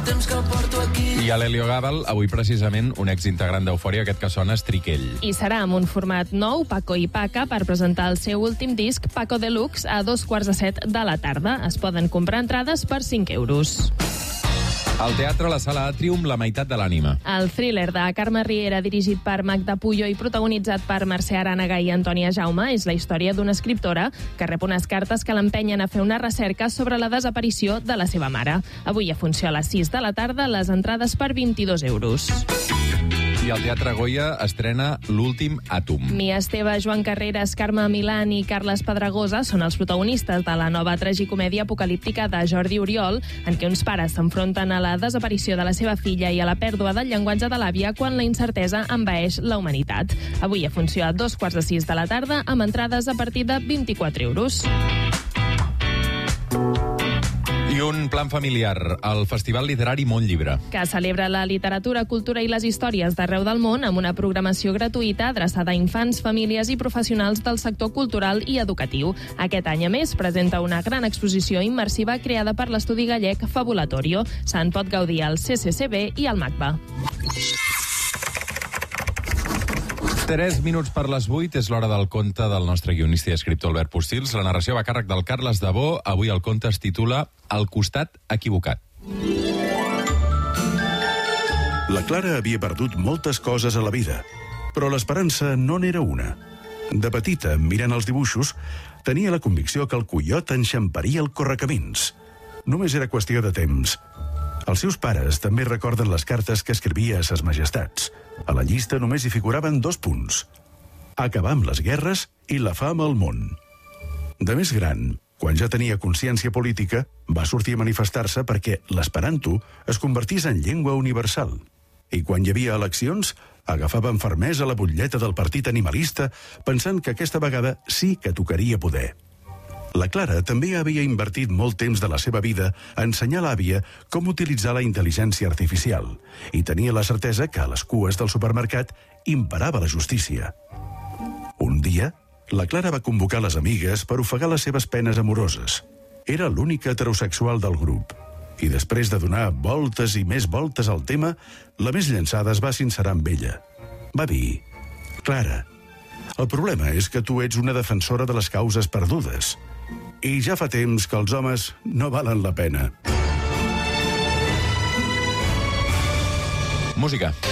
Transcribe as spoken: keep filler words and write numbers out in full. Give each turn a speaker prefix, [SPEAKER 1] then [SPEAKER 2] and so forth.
[SPEAKER 1] el temps que porto aquí.
[SPEAKER 2] I a l'Helio Gàbal, avui precisament un exintegrant d'Eufòria, aquest que sona és Triquell.
[SPEAKER 3] I serà amb un format nou, Paco i Paca, per presentar el seu últim disc, Paco Deluxe, a dos quarts de set de la tarda. Es poden comprar entrades per cinc euros.
[SPEAKER 2] Al teatre La Sala Atrium, La meitat de l'ànima.
[SPEAKER 3] El thriller de Carme Riera, dirigit per Magda Puyo i protagonitzat per Mercè Arànega i Antònia Jaume, és la història d'una escriptora que rep unes cartes que l'empenyen a fer una recerca sobre la desaparició de la seva mare. Avui a funció a les sis de la tarda, les entrades per vint-i-dos euros.
[SPEAKER 2] I al Teatre Goya estrena L'últim àtom.
[SPEAKER 3] Mia Esteve, Joan Carreras, Carme Milán i Carles Pedregosa són els protagonistes de la nova tragicomèdia apocalíptica de Jordi Oriol, en què uns pares s'enfronten a la desaparició de la seva filla i a la pèrdua del llenguatge de l'àvia quan la incertesa envaeix la humanitat. Avui a funció a dos quarts de sis de la tarda, amb entrades a partir de vint-i-quatre euros.
[SPEAKER 2] I un plan familiar, el Festival Literari Món Llibre.
[SPEAKER 3] Que celebra la literatura, cultura i les històries d'arreu del món amb una programació gratuïta adreçada a infants, famílies i professionals del sector cultural i educatiu. Aquest any, a més, presenta una gran exposició immersiva creada per l'estudi gallec Fabulatorio. Se'n pot gaudir al C C C B i al MACBA.
[SPEAKER 2] Tres minuts per les vuit, és l'hora del conte del nostre guionista i escriptor Albert Postils. La narració va a càrrec del Carles Dabó. Avui el conte es titula El costat equivocat.
[SPEAKER 4] La Clara havia perdut moltes coses a la vida, però l'esperança no n'era una. De petita, mirant els dibuixos, tenia la convicció que el coiot enxamparia el correcamins. Només era qüestió de temps. Els seus pares també recorden les cartes que escrivia a ses majestats. A la llista només hi figuraven dos punts: acabar amb les guerres i la fam al món. De més gran, quan ja tenia consciència política, va sortir a manifestar-se perquè l'esperanto es convertís en llengua universal. I quan hi havia eleccions, agafava amb fermesa la butlleta del partit animalista, pensant que aquesta vegada sí que tocaria poder. La Clara també havia invertit molt temps de la seva vida a ensenyar l'àvia com utilitzar la intel·ligència artificial i tenia la certesa que a les cues del supermercat imperava la justícia. Un dia, la Clara va convocar les amigues per ofegar les seves penes amoroses. Era l'única heterosexual del grup. I després de donar voltes i més voltes al tema, la més llançada es va sincerar amb ella. Va dir: Clara, el problema és que tu ets una defensora de les causes perdudes. I ja fa temps que els homes no valen la pena.
[SPEAKER 2] Música.